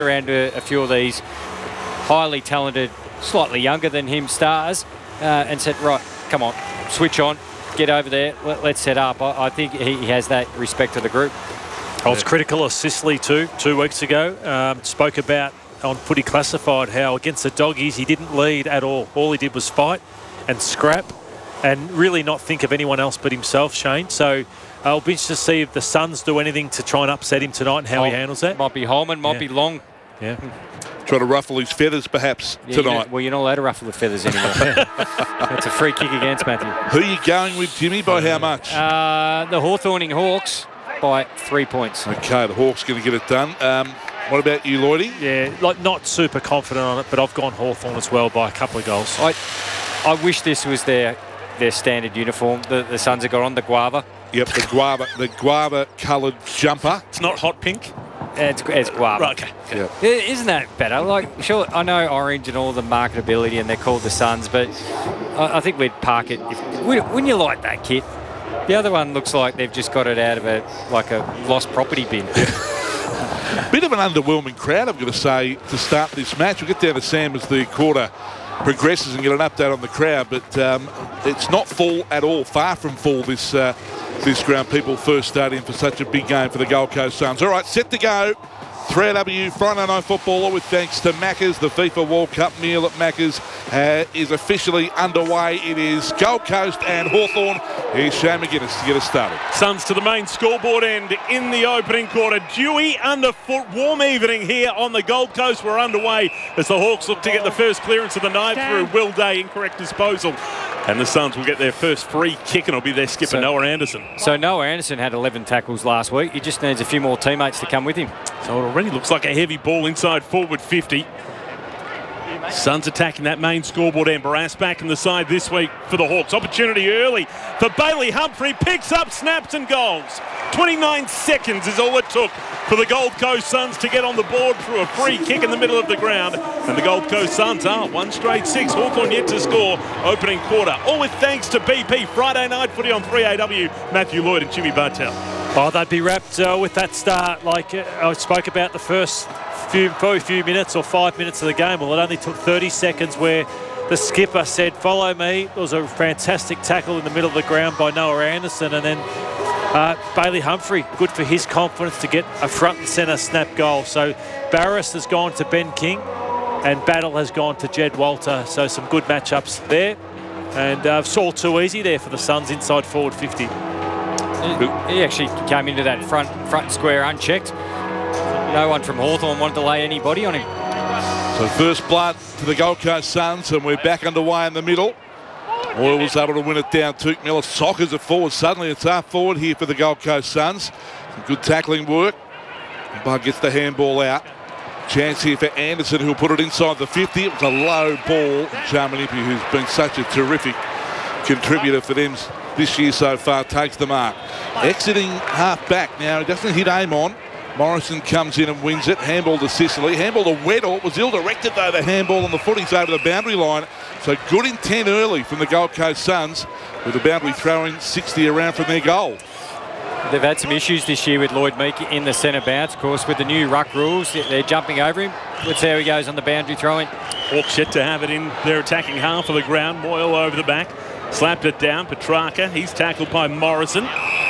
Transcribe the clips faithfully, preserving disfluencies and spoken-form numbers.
around a, a few of these highly talented, slightly younger than him stars uh, and said, right, come on, switch on, get over there, let, let's set up. I, I think he, he has that respect to the group. I was critical of Sicily too, two weeks ago. Um, spoke about on Footy Classified how against the Doggies he didn't lead at all. All he did was fight and scrap and really not think of anyone else but himself, Shane. So I'll be interested to see if the Suns do anything to try and upset him tonight and how oh, he handles that. Might be Holman, might yeah. be Long. Yeah. Try to ruffle his feathers perhaps yeah, tonight. You well, you're not allowed to ruffle the feathers anymore. That's a free kick against Matthew. Who are you going with, Jimmy? By how much? Uh, the Hawthorning Hawks by three points. Okay, the Hawks going to get it done. Um, what about you, Lloydie? Yeah, like not super confident on it, but I've gone Hawthorn as well by a couple of goals. I, I wish this was their their standard uniform. The, the Suns have got on the guava. Yep, the guava, the guava-coloured jumper. It's not hot pink. It's, it's guava. Right, okay. Yep. Isn't that better? Like, sure, I know orange and all the marketability, and they're called the Suns, but I, I think we'd park it. If, wouldn't you like that kit? The other one looks like they've just got it out of a like a lost property bin. Bit of an underwhelming crowd, I'm going to say, to start this match. We'll get down to Sam as the quarter progresses and get an update on the crowd, but um, it's not full at all, far from full this uh, this ground. People first starting for such a big game for the Gold Coast Suns. All right, set to go. three A W Friday Night Footballer with thanks to Macca's. The FIFA World Cup meal at Macca's uh, is officially underway. It is Gold Coast and Hawthorn. Here's Shane McGuinness to get us started. Suns to the main scoreboard end in the opening quarter. Dewy underfoot, warm evening here on the Gold Coast. We're underway as the Hawks look to get the first clearance of the night through Will Day, incorrect disposal. And the Suns will get their first free kick, and it'll be their skipper, so, Noah Anderson. So Noah Anderson had eleven tackles last week. He just needs a few more teammates to come with him. So it already looks like a heavy ball inside forward fifty. Suns attacking that main scoreboard end. Barras back in the side this week for the Hawks. Opportunity early for Bailey Humphrey. Picks up, snaps and goals. twenty-nine seconds is all it took for the Gold Coast Suns to get on the board through a free kick in the middle of the ground. And the Gold Coast Suns are one straight six. Hawthorn yet to score opening quarter. All with thanks to B P. Friday night footy on three A W. Matthew Lloyd and Jimmy Bartell. Oh, they'd be wrapped uh, with that start. Like uh, I spoke about the first few, probably few minutes or five minutes of the game. Well, it only took thirty seconds where the skipper said, follow me. It was a fantastic tackle in the middle of the ground by Noah Anderson. And then uh, Bailey Humphrey, good for his confidence to get a front and centre snap goal. So Barras has gone to Ben King and Battle has gone to Jed Walter. So some good matchups there. And uh, it's all too easy there for the Suns inside forward fifty. He actually came into that front front square unchecked. No one from Hawthorn wanted to lay anybody on him. So first blood to the Gold Coast Suns, and we're back underway in the middle. Oil was able to win it down. Tuke Miller sockers it forward. Suddenly it's half forward here for the Gold Coast Suns. Some good tackling work. Bug gets the handball out. Chance here for Anderson, who'll put it inside the fifty. It was a low ball. Charmanipi, who's been such a terrific contributor for them this year so far, takes the mark. Exiting half back now. He doesn't hit aim on. Morrison comes in and wins it. Handball to Sicily. Handball to Weddle. It was ill-directed though, the handball on the footies over the boundary line. So good intent early from the Gold Coast Suns, with the boundary throwing sixty around from their goal. They've had some issues this year with Lloyd Meek in the centre bounce. Of course, with the new ruck rules, they're jumping over him. Let's see how he goes on the boundary throwing. Hawks yet to have it in their attacking half of the ground. Moyle over the back. Slapped it down. Petrarca, he's tackled by Morrison.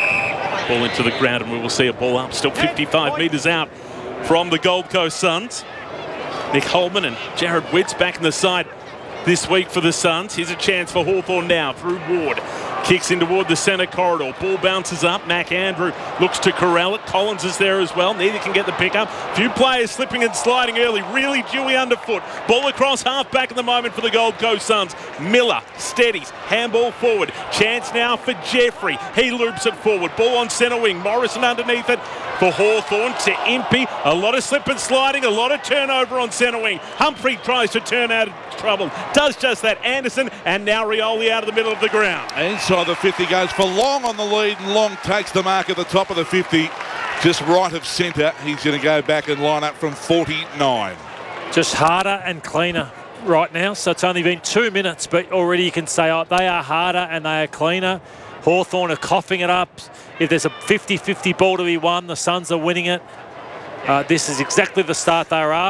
Ball into the ground and we will see a ball up. Still fifty-five metres out from the Gold Coast Suns. Nick Holman and Jared Witts back in the side this week for the Suns. Here's a chance for Hawthorn now through Ward. Kicks in toward the centre corridor. Ball bounces up. Mac Andrew looks to corral it. Collins is there as well. Neither can get the pick up. Few players slipping and sliding early. Really dewy underfoot. Ball across half back at the moment for the Gold Coast Suns. Miller steadies. Handball forward. Chance now for Jeffrey. He loops it forward. Ball on centre wing. Morrison underneath it for Hawthorn to Impey. A lot of slip and sliding. A lot of turnover on centre wing. Humphrey tries to turn out of trouble. Does just that. Anderson and now Rioli out of the middle of the ground. Inside the fifty goes for Long on the lead, and Long takes the mark at the top of the fifty, just right of centre. He's going to go back and line up from forty-nine. Just harder and cleaner right now. So it's only been two minutes, but already you can say, oh, they are harder and they are cleaner. Hawthorn are coughing it up. If there's a fifty fifty ball to be won, the Suns are winning it. uh, this is exactly the start they were after.